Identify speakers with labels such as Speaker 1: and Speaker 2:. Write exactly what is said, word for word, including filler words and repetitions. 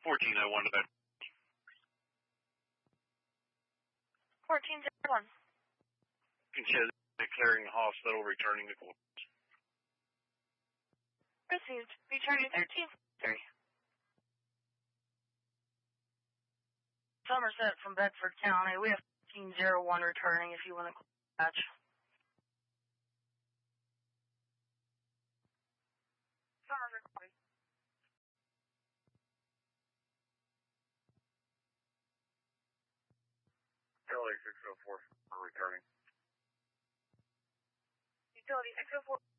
Speaker 1: fourteen oh one to bed.
Speaker 2: fourteen oh one.
Speaker 1: Consider declaring the hospital, returning the call.
Speaker 2: Received. Returning thirteen three. Somerset from Bedford County. We have fourteen oh one returning if you want to catch. Somerset, please.
Speaker 1: Charlie six oh four returning.
Speaker 2: Utility six oh four.